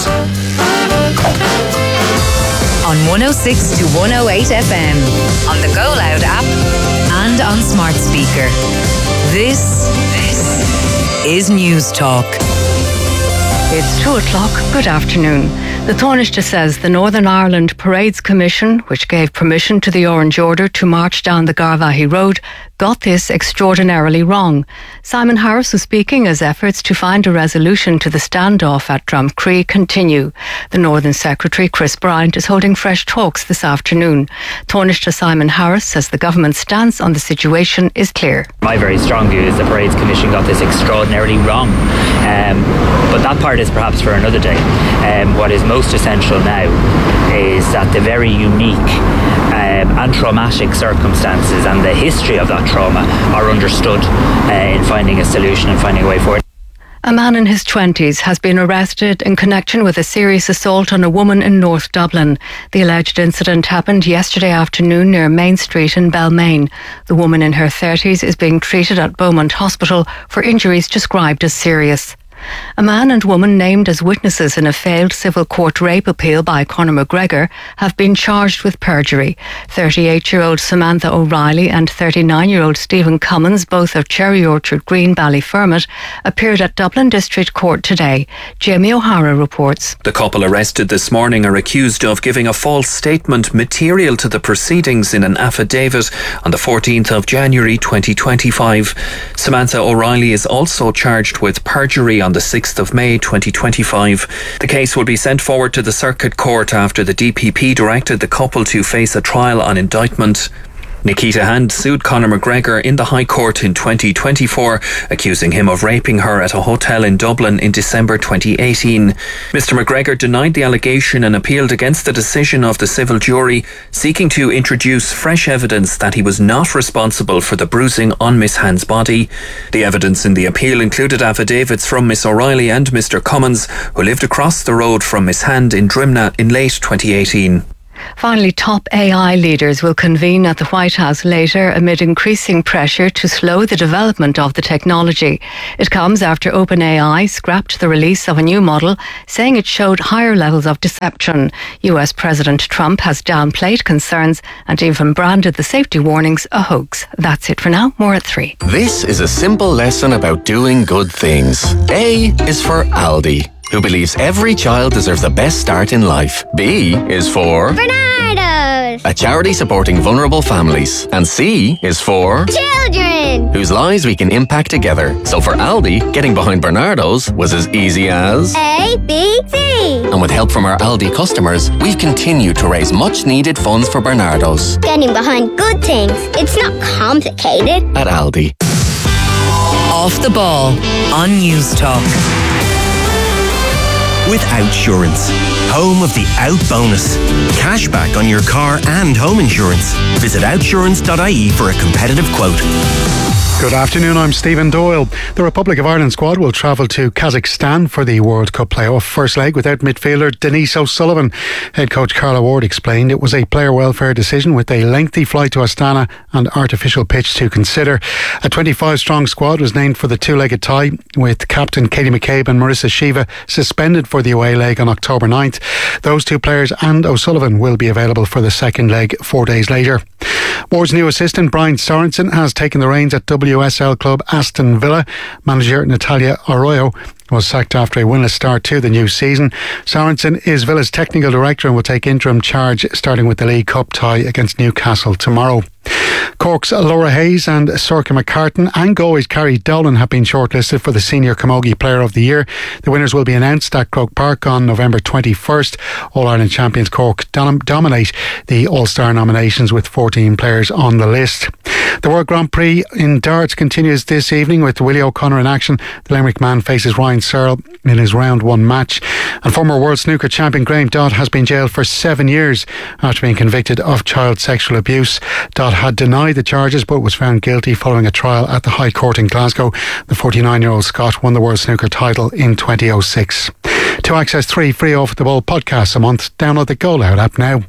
On 106 to 108 FM, on the Go Loud app, and on smart speaker. This is News Talk. It's 2 o'clock. Good afternoon. The Taoiseach says the Northern Ireland Parades Commission, which gave permission to the Orange Order to march down the Garvaghey Road, got this extraordinarily wrong. Simon Harris was speaking as efforts to find a resolution to the standoff at Drumcree continue. The Northern Secretary, Chris Bryant, is holding fresh talks this afternoon. Taoiseach Simon Harris says the government's stance on the situation is clear. My very strong view is the Parades Commission got this extraordinarily wrong. But that part is perhaps for another day. What is most essential now is that the very unique and traumatic circumstances and the history of that trauma are understood in finding a solution and finding a way forward. A man in his 20s has been arrested in connection with a serious assault on a woman in North Dublin. The alleged incident happened yesterday afternoon near Main Street in Balmain. The woman in her 30s is being treated at Beaumont Hospital for injuries described as serious. A man and woman named as witnesses in a failed civil court rape appeal by Conor McGregor have been charged with perjury. 38-year-old Samantha O'Reilly and 39-year-old Stephen Cummins, both of Cherry Orchard Green, Ballyfermot, appeared at Dublin District Court today. Jamie O'Hara reports. The couple arrested this morning are accused of giving a false statement material to the proceedings in an affidavit on the 14th of January 2025. Samantha O'Reilly is also charged with perjury on the 6th of May 2025. The case will be sent forward to the Circuit Court after the DPP directed the couple to face a trial on indictment. Nikita Hand sued Conor McGregor in the High Court in 2024, accusing him of raping her at a hotel in Dublin in December 2018. Mr. McGregor denied the allegation and appealed against the decision of the civil jury, seeking to introduce fresh evidence that he was not responsible for the bruising on Miss Hand's body. The evidence in the appeal included affidavits from Miss O'Reilly and Mr. Cummins, who lived across the road from Miss Hand in Drimnagh in late 2018. Finally, top AI leaders will convene at the White House later amid increasing pressure to slow the development of the technology. It comes after OpenAI scrapped the release of a new model, saying it showed higher levels of deception. US President Trump has downplayed concerns and even branded the safety warnings a hoax. That's it for now. More at 3. This is a simple lesson about doing good things. A is for Aldi, who believes every child deserves the best start in life. B is for Bernardo's, a charity supporting vulnerable families. And C is for children, whose lives we can impact together. So for Aldi, getting behind Bernardo's was as easy as A, B, C. And with help from our Aldi customers, we've continued to raise much needed funds for Bernardo's. Getting behind good things, it's not complicated. At Aldi. Off the Ball on News Talk. With Outsurance, home of the Out Bonus. Cashback on your car and home insurance. Visit outsurance.ie for a competitive quote. Good afternoon, I'm Stephen Doyle. The Republic of Ireland squad will travel to Kazakhstan for the World Cup playoff first leg without midfielder Denise O'Sullivan. Head coach Carla Ward explained it was a player welfare decision with a lengthy flight to Astana and artificial pitch to consider. A 25-strong squad was named for the two-legged tie, with captain Katie McCabe and Marissa Shiva suspended for the away leg on October 9th. Those two players and O'Sullivan will be available for the second leg 4 days later. Ward's new assistant Brian Sorensen has taken the reins at WSL club Aston Villa. Manager Natalia Arroyo was sacked after a winless start to the new season. Sorensen is Villa's technical director and will take interim charge starting with the League Cup tie against Newcastle tomorrow. Cork's Laura Hayes and Sorka McCartan and Galway's Carrie Dowling have been shortlisted for the Senior Camogie Player of the Year. The winners will be announced at Croke Park on November 21st. All-Ireland champions Cork dominate the All-Star nominations with 14 players on the list. The World Grand Prix in darts continues this evening with Willie O'Connor in action. The Limerick man faces Ryan Searle in his round 1 match. And former World Snooker champion Graham Dodd has been jailed for 7 years after being convicted of child sexual abuse. Dodd had denied the charges but was found guilty following a trial at the High Court in Glasgow. The 49-year-old Scot won the World Snooker title in 2006. To access 3 free Off the Ball podcasts a month, download the Go Loud app now.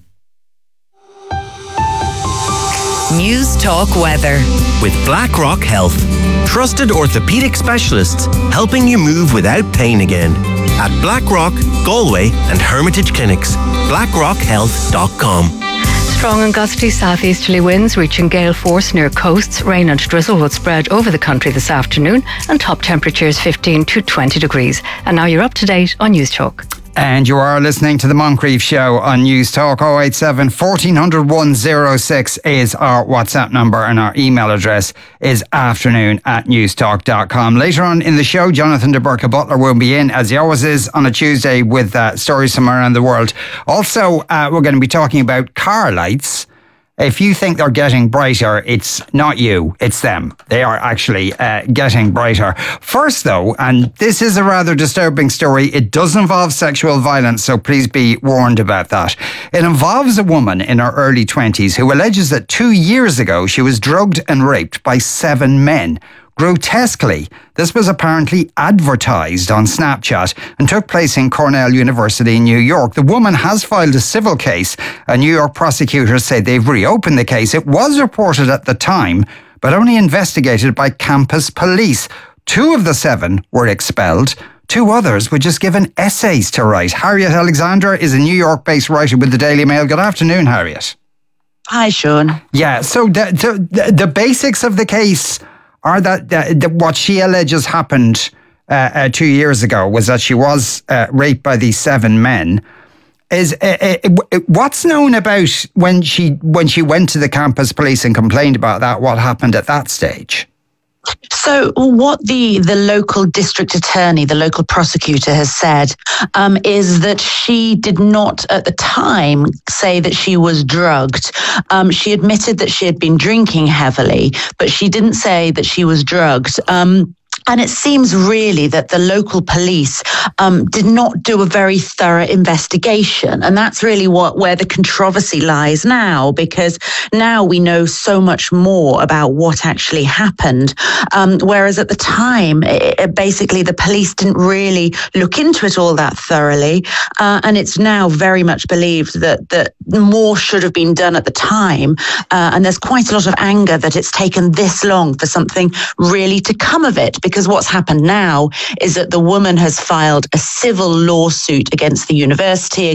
News Talk weather. With BlackRock Health. Trusted orthopaedic specialists helping you move without pain again. At BlackRock, Galway and Hermitage Clinics. BlackRockHealth.com. Strong and gusty southeasterly winds reaching gale force near coasts. Rain and drizzle will spread over the country this afternoon and top temperatures 15 to 20 degrees. And now you're up to date on News Talk. And you are listening to the Moncrief Show on News Talk. 087 1400 106 is our WhatsApp number, and our email address is afternoon@newstalk.com. Later on in the show, Jonathan de Burke Butler will be in, as he always is, on a Tuesday with stories from around the world. Also, we're going to be talking about car lights. If you think they're getting brighter, it's not you, it's them. They are actually getting brighter. First though, and this is a rather disturbing story, it does involve sexual violence, so please be warned about that. It involves a woman in her early 20s who alleges that 2 years ago she was drugged and raped by 7 men. Grotesquely, this was apparently advertised on Snapchat and took place in Cornell University in New York. The woman has filed a civil case. New York prosecutors say they've reopened the case. It was reported at the time, but only investigated by campus police. 2 of the 7 were expelled. 2 others were just given essays to write. Harriet Alexander is a New York-based writer with the Daily Mail. Good afternoon, Harriet. Hi, Sean. Yeah, so the basics of the case are that what she alleges happened 2 years ago was that she was raped by these 7 men. Is what's known about when she went to the campus police and complained about that? What happened at that stage? So what the local district attorney, the local prosecutor has said is that she did not at the time say that she was drugged. She admitted that she had been drinking heavily, but she didn't say that she was drugged. And it seems really that the local police did not do a very thorough investigation. And that's really where the controversy lies now, because now we know so much more about what actually happened. Whereas at the time, basically the police didn't really look into it all that thoroughly. And it's now very much believed that more should have been done at the time. And there's quite a lot of anger that it's taken this long for something really to come of it. Because what's happened now is that the woman has filed a civil lawsuit against the university,